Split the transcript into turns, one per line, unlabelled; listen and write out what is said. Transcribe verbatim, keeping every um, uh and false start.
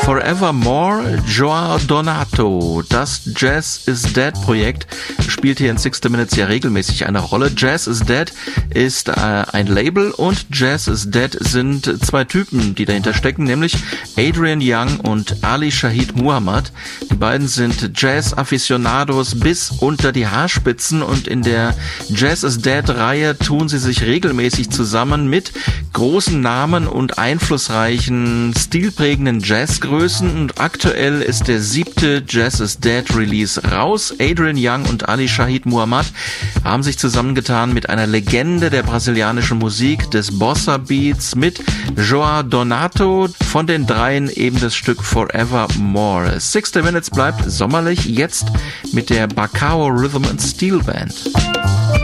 Forevermore, Joao Donato. Das Jazz is Dead Projekt spielt hier in sixty Minutes ja regelmäßig eine Rolle. Jazz is Dead ist äh, ein Label und Jazz is Dead sind zwei Typen, die dahinter stecken, nämlich Adrian Young und Ali Shaheed Muhammad. Die beiden sind Jazz-Aficionados bis unter die Haarspitzen und in der Jazz is Dead Reihe tun sie sich regelmäßig zusammen mit großen Namen und einflussreichen, stilprägenden Jazzgrößen und aktuell ist der siebte Jazz is Dead Release raus. Adrian Young und Ali Shaheed Muhammad haben sich zusammengetan mit einer Legende der brasilianischen Musik, des Bossa Beats, mit Joao Donato, von den dreien eben das Stück Forevermore. sixty Minutes bleibt sommerlich, jetzt mit der Bacao Rhythm and Steel Band.